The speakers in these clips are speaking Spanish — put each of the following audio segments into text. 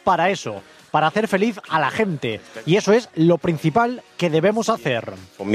para eso, para hacer feliz a la gente. Y eso es lo principal que debemos hacer.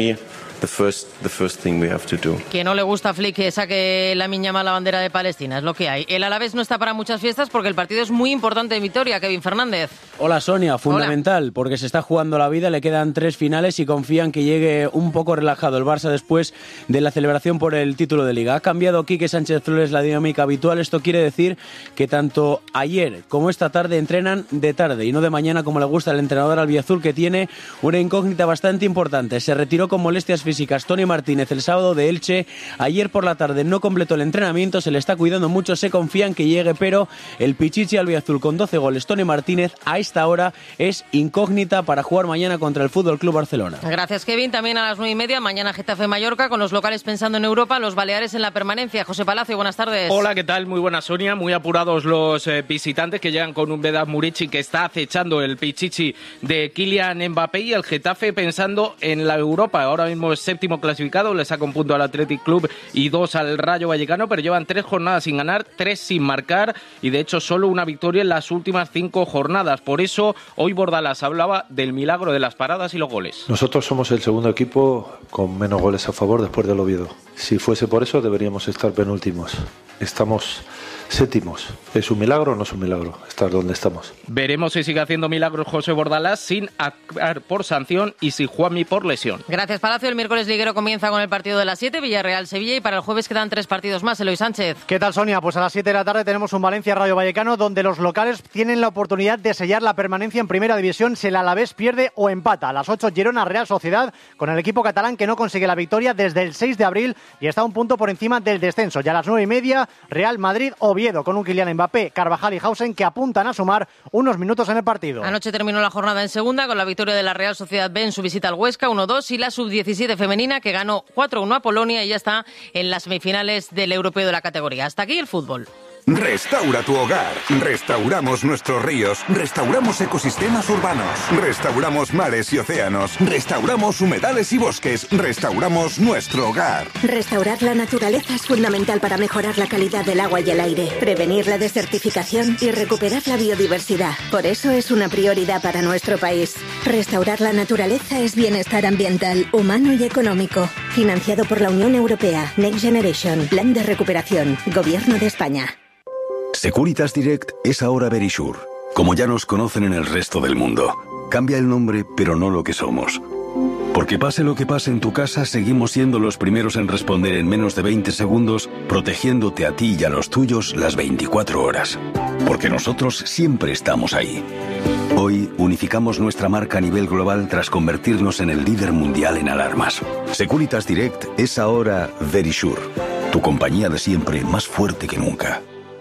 The first thing we have to do. Que no le gusta a Flick que saque Lamine Yamal la bandera de Palestina, es lo que hay. El Alavés no está para muchas fiestas porque el partido es muy importante en Vitoria. Kevin Fernández. Hola Sonia, fundamental. Hola. Porque se está jugando la vida, le quedan 3 finales y confían que llegue un poco relajado el Barça después de la celebración por el título de Liga. Ha cambiado Quique Sánchez Flores la dinámica habitual. Esto quiere decir que tanto ayer como esta tarde entrenan de tarde y no de mañana, como le gusta al entrenador albiazul, que tiene una incógnita bastante importante. Se retiró con molestias físicas Toni Martínez el sábado de Elche. Ayer por la tarde no completó el entrenamiento, se le está cuidando mucho, se confía en que llegue, pero el pichichi albiazul con 12 goles, Toni Martínez, a esta hora es incógnita para jugar mañana contra el Fútbol Club Barcelona. Gracias, Kevin. También a las 9:30, mañana Getafe-Mallorca, con los locales pensando en Europa, los Baleares en la permanencia. José Palacio, buenas tardes. Hola, ¿qué tal? Muy buenas, Sonia. Muy apurados los visitantes que llegan con un Vedat Murici que está acechando el pichichi de Kylian Mbappé, y el Getafe pensando en la Europa. Ahora mismo es séptimo clasificado, le saca un punto al Athletic Club y 2 al Rayo Vallecano, pero llevan 3 jornadas sin ganar, 3 sin marcar, y de hecho solo una victoria en las últimas 5 jornadas. Por eso hoy Bordalás hablaba del milagro de las paradas y los goles. Nosotros somos el segundo equipo con menos goles a favor después del Oviedo. Si fuese por eso deberíamos estar penúltimos. Estamos séptimos. ¿Es un milagro o no es un milagro estar donde estamos? Veremos si sigue haciendo milagros José Bordalás sin actuar por sanción y si Juanmi por lesión. Gracias, Palacio. El miércoles liguero comienza con el partido de las 7, Villarreal-Sevilla, y para el jueves quedan 3 partidos más. Eloy Sánchez. ¿Qué tal, Sonia? Pues a las 7 de la tarde tenemos un Valencia-Rayo Vallecano, donde los locales tienen la oportunidad de sellar la permanencia en Primera División si el Alavés pierde o empata. A las 8, Girona-Real Sociedad, con el equipo catalán que no consigue la victoria desde el 6 de abril y está un punto por encima del descenso. Y a las 9:30, Real Madrid-Oviedo, con un Kylian Mbappé, Carvajal y Hausen que apuntan a sumar unos minutos en el partido. Anoche terminó la jornada en segunda con la victoria de la Real Sociedad B en su visita al Huesca 1-2, y la sub-17 femenina que ganó 4-1 a Polonia y ya está en las semifinales del europeo de la categoría. Hasta aquí el fútbol. Restaura tu hogar. Restauramos nuestros ríos. Restauramos ecosistemas urbanos. Restauramos mares y océanos. Restauramos humedales y bosques. Restauramos nuestro hogar. Restaurar la naturaleza es fundamental para mejorar la calidad del agua y el aire, prevenir la desertificación y recuperar la biodiversidad. Por eso es una prioridad para nuestro país. Restaurar la naturaleza es bienestar ambiental, humano y económico. Financiado por la Unión Europea. Next Generation. Plan de recuperación. Gobierno de España. Securitas Direct es ahora Verisure. Como ya nos conocen en el resto del mundo. Cambia el nombre, pero no lo que somos. Porque pase lo que pase en tu casa, seguimos siendo los primeros en responder en menos de 20 segundos, protegiéndote a ti y a los tuyos las 24 horas. Porque nosotros siempre estamos ahí. Hoy unificamos nuestra marca a nivel global tras convertirnos en el líder mundial en alarmas. Securitas Direct es ahora Verisure. Tu compañía de siempre, más fuerte que nunca.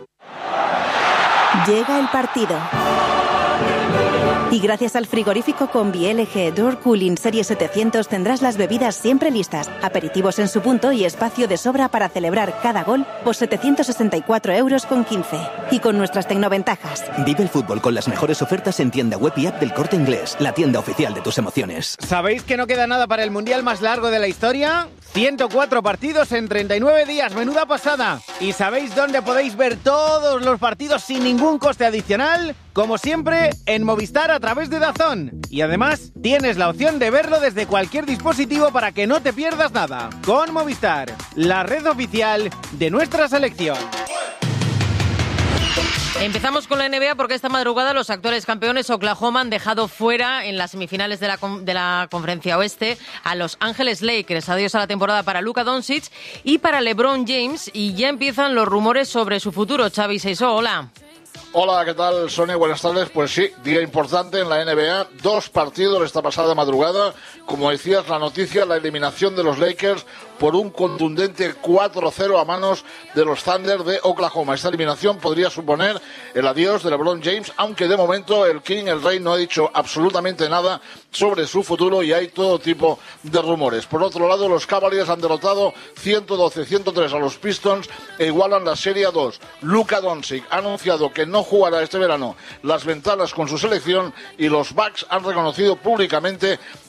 Llega el partido. Y gracias al frigorífico Combi LG Door Cooling Serie 700 tendrás las bebidas siempre listas, aperitivos en su punto y espacio de sobra para celebrar cada gol por 764,15 €. Y con nuestras tecnoventajas. Vive el fútbol con las mejores ofertas en tienda web y app del Corte Inglés, la tienda oficial de tus emociones. ¿Sabéis que no queda nada para el mundial más largo de la historia? 104 partidos en 39 días, menuda pasada. ¿Y sabéis dónde podéis ver todos los partidos sin ningún coste adicional? Como siempre, en Movistar a través de DAZN. Y además, tienes la opción de verlo desde cualquier dispositivo para que no te pierdas nada. Con Movistar, la red oficial de nuestra selección. Empezamos con la NBA porque esta madrugada los actuales campeones Oklahoma han dejado fuera en las semifinales de la Conferencia Oeste a Los Ángeles Lakers. Adiós a la temporada para Luka Doncic y para LeBron James, y ya empiezan los rumores sobre su futuro. Xavi Seisó, hola. Hola, ¿qué tal, Sonia? Buenas tardes. Pues sí, día importante en la NBA. 2 partidos esta pasada madrugada. Como decías, la noticia, la eliminación de los Lakers por un contundente 4-0 a manos de los Thunder de Oklahoma. Esta eliminación podría suponer el adiós de LeBron James, aunque de momento el King, el Rey, no ha dicho absolutamente nada sobre su futuro y hay todo tipo de rumores. Por otro lado, los Cavaliers han derrotado 112-103 a los Pistons e igualan la serie a 2. Luka Doncic ha anunciado que no jugará este verano las ventanas con su selección y los Bucks han reconocido públicamente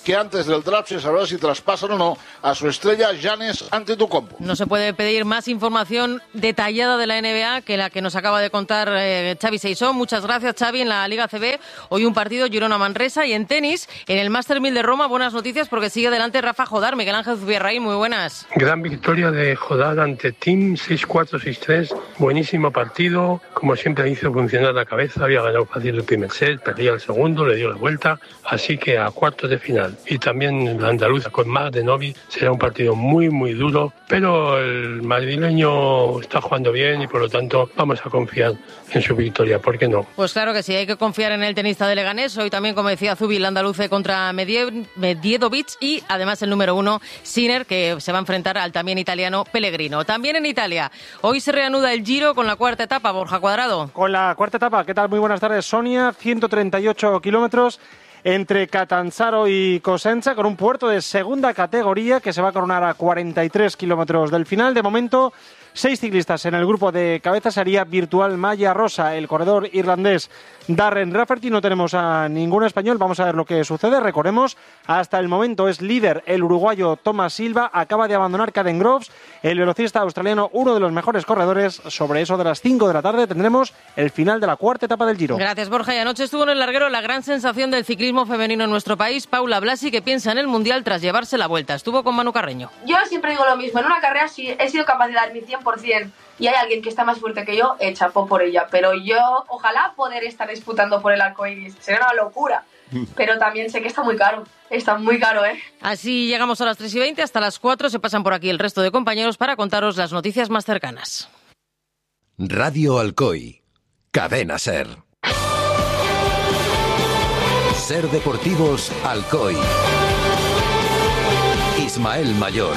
que antes del draft se sabrá si traspasan o no a su estrella Giannis Antetokounmpo. No se puede pedir más información detallada de la NBA que la que nos acaba de contar Xavi Seisó. Muchas gracias, Xavi. En la Liga CB hoy un partido Girona-Manresa, y en tenis, en el Master 1000 de Roma, buenas noticias porque sigue adelante Rafa Jodar. Miguel Ángel Zubierraín, muy buenas. Gran victoria de Jodar ante Thiem, 6-4, 6-3. Buenísimo partido. Como siempre hizo funcionar la cabeza. Había ganado fácil el primer set, perdía el segundo, le dio la vuelta. Así que a cuartos de final. Y también la andaluza con Mardenovic será un partido muy, muy duro. Pero el madrileño está jugando bien y por lo tanto vamos a confiar en su victoria. ¿Por qué no? Pues claro que sí, hay que confiar en el tenista de Leganés. Hoy también, como decía Zubi, el andaluce contra Medjedovic, y además el número 1, Sinner, que se va a enfrentar al también italiano Pellegrino. También en Italia, hoy se reanuda el Giro con la cuarta etapa. Borja Cuadrado. Con la cuarta etapa, ¿qué tal? Muy buenas tardes, Sonia. 138 kilómetros entre Catanzaro y Cosenza, con un puerto de segunda categoría que se va a coronar a 43 kilómetros del final. De momento, 6 ciclistas en el grupo de cabeza. Sería virtual Malla Rosa, el corredor irlandés Darren Rafferty. No tenemos a ningún español. Vamos a ver lo que sucede. Recordemos, hasta el momento es líder el uruguayo Thomas Silva. Acaba de abandonar Caden Groves, el velocista australiano, uno de los mejores corredores. Sobre eso de las 5 de la tarde tendremos el final de la cuarta etapa del Giro. Gracias, Borja. Y anoche estuvo en el larguero la gran sensación del ciclismo femenino en nuestro país, Paula Blasi, que piensa en el Mundial tras llevarse la vuelta. Estuvo con Manu Carreño. Yo siempre digo lo mismo. En una carrera, si he sido capaz de dar mi 100% y hay alguien que está más fuerte que yo, chapó por ella. Pero yo, ojalá poder estar disputando por el arcoíris. Sería una locura. Pero también sé que está muy caro. Está muy caro, ¿eh? Así llegamos a las 3:20. Hasta las 4 se pasan por aquí el resto de compañeros para contaros las noticias más cercanas. Radio Alcoy. Cadena SER. SER Deportivos Alcoy. Ismael Mayor.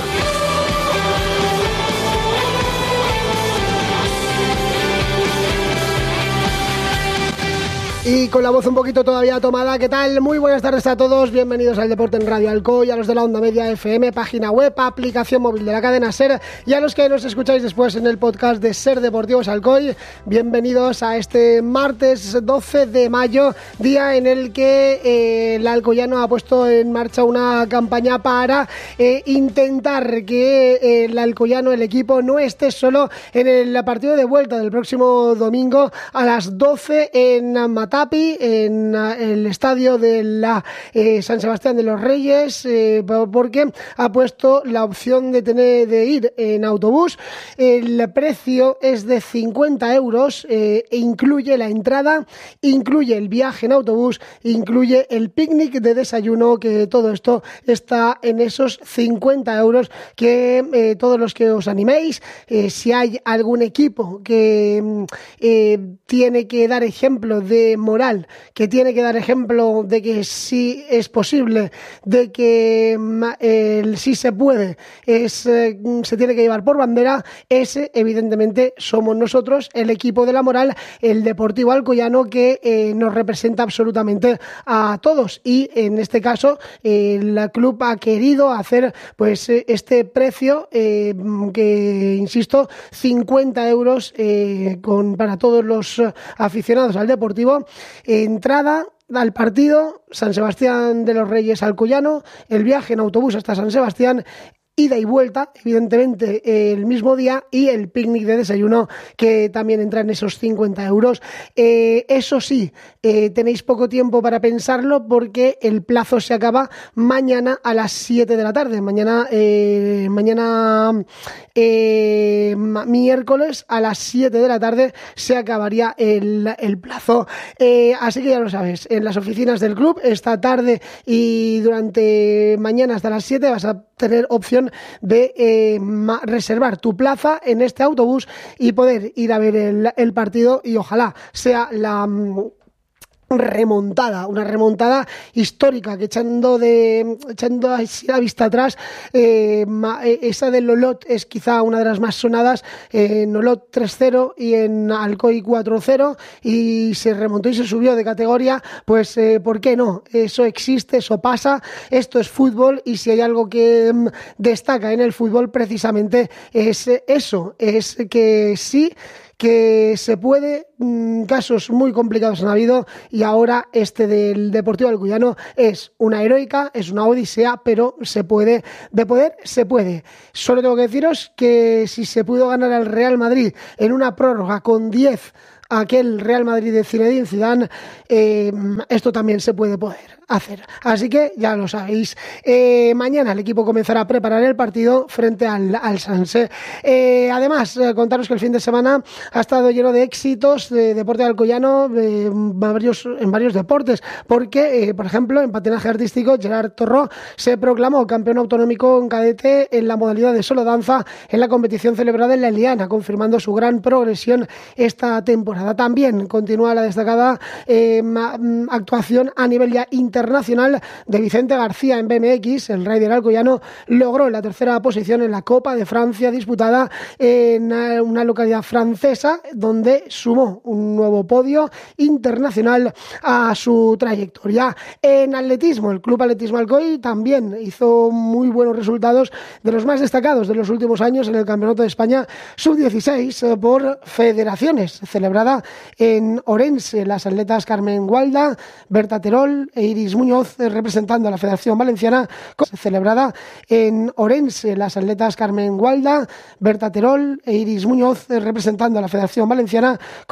Y con la voz un poquito todavía tomada, ¿qué tal? Muy buenas tardes a todos, bienvenidos al Deporte en Radio Alcoy, a los de la Onda Media FM, página web, aplicación móvil de la cadena SER, y a los que nos escucháis después en el podcast de SER Deportivos Alcoy. Bienvenidos a este martes 12 de mayo, día en el que el alcoyano ha puesto en marcha una campaña para intentar que el alcoyano, el equipo, no esté solo en el partido de vuelta del próximo domingo a las 12 en Matapi, en el estadio de la San Sebastián de los Reyes, porque ha puesto la opción de ir en autobús. El precio es de 50 euros, incluye la entrada, incluye el viaje en autobús, incluye el picnic de desayuno, que todo esto está en esos 50 euros que todos los que os animéis, si hay algún equipo que tiene que dar ejemplo de moral, que tiene que dar ejemplo de que sí es posible, de que sí se puede, se tiene que llevar por bandera, ese evidentemente somos nosotros, el equipo de la moral, el Deportivo Alcoyano, que nos representa absolutamente a todos, y en este caso el club ha querido hacer pues este precio que, insisto, 50 euros para todos los aficionados al Deportivo. Entrada al partido, San Sebastián de los Reyes Alcoyano, el viaje en autobús hasta San Sebastián, ida y vuelta, evidentemente, el mismo día, y el picnic de desayuno, que también entra en esos 50 euros. Eso sí, tenéis poco tiempo para pensarlo, porque el plazo se acaba mañana a las 7 de la tarde. Mañana miércoles a las 7 de la tarde se acabaría el plazo. Así que ya lo sabes, en las oficinas del club, esta tarde y durante mañana hasta las 7 vas a tener opción de reservar tu plaza en este autobús y poder ir a ver el partido, y ojalá sea una remontada histórica, que echando así la vista atrás, esa del Olot es quizá una de las más sonadas, en Olot 3-0 y en Alcoy 4-0, y se remontó y se subió de categoría. Pues ¿por qué no? Eso existe, eso pasa, esto es fútbol, y si hay algo que destaca en el fútbol precisamente es eso, es que sí, que se puede, casos muy complicados han habido y ahora este del Deportivo Alcoyano es una heroica, es una odisea, pero se puede, de poder se puede. Solo tengo que deciros que si se pudo ganar al Real Madrid en una prórroga con 10 aquel Real Madrid de Zinedine Zidane, esto también se puede poder hacer. Así que ya lo sabéis. Mañana el equipo comenzará a preparar el partido frente al Sanse. Además, contaros que el fin de semana ha estado lleno de éxitos de deporte alcoyano en varios deportes, porque, por ejemplo, en patinaje artístico, Gerard Torró se proclamó campeón autonómico en cadete en la modalidad de solo danza en la competición celebrada en La Eliana, confirmando su gran progresión esta temporada. También continúa la destacada actuación a nivel ya internacional de Vicente García en BMX. El rider alcoyano logró la tercera posición en la Copa de Francia disputada en una localidad francesa, donde sumó un nuevo podio internacional a su trayectoria. En atletismo, el Club Atletismo Alcoy también hizo muy buenos resultados, de los más destacados de los últimos años, en el Campeonato de España Sub-16 por federaciones, celebrada en Orense. Las atletas Carmen Gualda, Berta Terol e Iris Muñoz, representando a la Federación Valenciana, celebrada en Orense. Las atletas Carmen Gualda, Berta Terol e Iris Muñoz, representando a la Federación Valenciana.